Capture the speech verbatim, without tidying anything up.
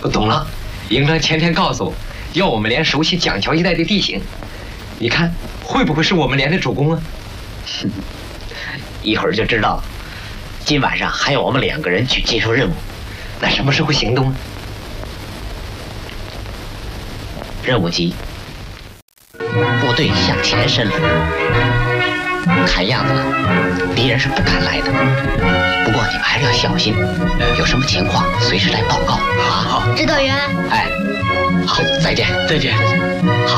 我懂了，营长前天告诉我，要我们连熟悉蒋桥一带的地形。你看，会不会是我们连的主攻啊？ 一会儿就知道了。今晚上还有我们两个人去接受任务。 那什么时候行动啊？ 任务急，部队向前伸了，看样子敌人是不敢来的。不过你们还是要小心，有什么情况随时来报告。 好， 指导员。 哎，好，再见， 再见。 好。